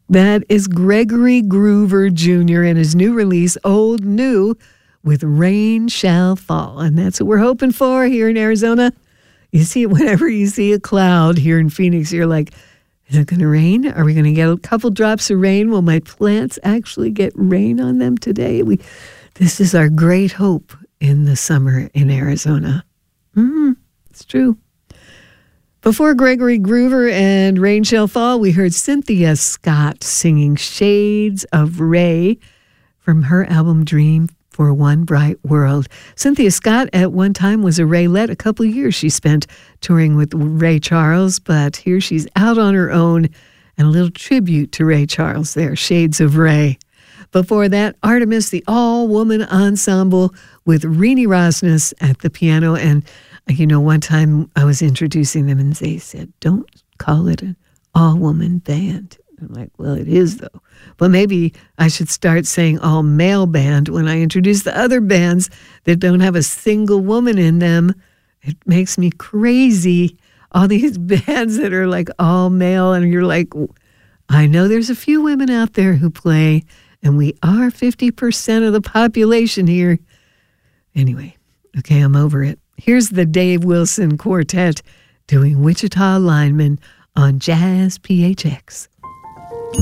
That is Gregory Groover Jr. and his new release, Old New, with Rain Shall Fall. And that's what we're hoping for here in Arizona. You see it whenever you see a cloud here in Phoenix, you're like, is it going to rain? Are we going to get a couple drops of rain? Will my plants actually get rain on them today? This is our great hope in the summer in Arizona. It's true. Before Gregory Groover and Rain Shall Fall, we heard Cynthia Scott singing Shades of Ray from her album Dream for One Bright World. Cynthia Scott at one time was a Raylette. A couple of years she spent touring with Ray Charles, but here she's out on her own, and a little tribute to Ray Charles there, Shades of Ray. Before that, Artemis, the all-woman ensemble with Renee Rosnes at the piano. And, you know, one time I was introducing them and they said, don't call it an all-woman band. I'm like, well, it is, though. But maybe I should start saying all-male band when I introduce the other bands that don't have a single woman in them. It makes me crazy. All these bands that are like all-male, and you're like, I know there's a few women out there who play, and we are 50% of the population here. Anyway, okay, I'm over it. Here's the Dave Wilson Quartet doing Wichita Lineman on Jazz PHX.